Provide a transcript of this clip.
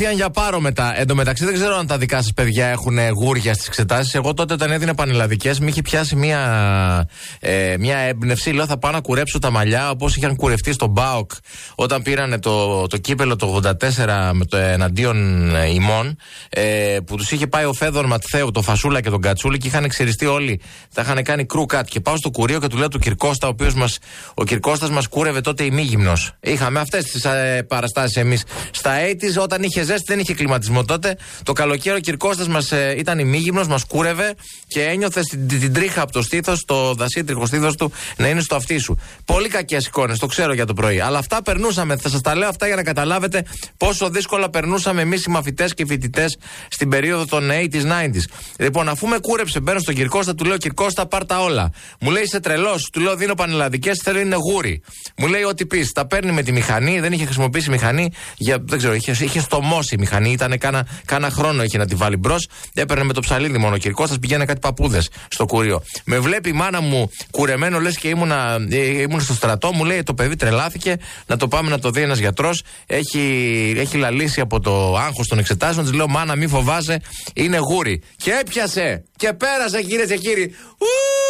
Για πάρω μετά. Εν τω μεταξύ δεν ξέρω αν τα δικά σας παιδιά έχουν γούρια στις εξετάσεις. Εγώ τότε όταν έδινα πανελλαδικές με είχε πιάσει μια έμπνευση. Λέω θα πάω να κουρέψω τα μαλλιά όπως είχαν κουρευτεί στον ΠΑΟΚ όταν πήρανε το κύπελο το 84 με το εναντίον ημών, που τους είχε πάει ο Φέδων Ματθαίου, το Φασούλα και τον Κατσούλη και είχαν εξαιριστεί όλοι. Τα είχαν κάνει κρου κάτ. Και πάω στο κουρίο και του λέω του Κυρκώστα, ο Κυρκώστας μας κούρευε τότε ημίγυμνος. Είχαμε αυτές τις παραστάσεις εμείς στα 80's, όταν είχε ζέστη, δεν είχε κλιματισμό τότε. Το καλοκαίρι ο Κυρκώστας μας ήταν ημίγυμνος, μας κούρευε και ένιωθε την τρίχα από το στήθος, το δασίτριχο στήθος του να είναι στο αυτί σου. Πολύ κακές εικόνες, το ξέρω για το πρωί. Αλλά αυτά περνούσαμε. Θα σας τα λέω αυτά για να καταλάβετε πόσο δύσκολα περνούσαμε εμείς οι μαθητές και οι φοιτητές στην περίοδο των 80's, 90's. Λοιπόν, αφού με κούρεψε, μπαίνω στον Κυρκώστα, του λέω Κυρκώστα, πάρ' τα όλα. Μου λέει είσαι τρελός, του λέω δίνω πανελλαδικές, θέλω είναι γούρι. Μου λέει ό,τι πεις. Τα παίρνει με τη μηχανή, δεν είχε χρησιμοποιήσει μηχανή, δεν ξέρω, είχε στομώσει η μηχανή, ήταν κάνα χρόνο είχε να τη βάλει μπρος. Έπαιρνε με το ψαλίδι μόνο. Ο Κυρκώστας πηγαίνει κάτι παππούδες στο κουρίο. Με βλέπει η μάνα μου κουρεμένο, λες και ήμουν στο στρατό, μου λέει το παιδί τρελάθηκε, να το πάμε να το δει ένας γιατρός. Έχει λαλήσει από το άγχος των εξετάσεων. Της λέω μάνα, μη φοβάσαι, είναι γούρι. Και έπιασε και πέρασε, κυρίες και κύριοι.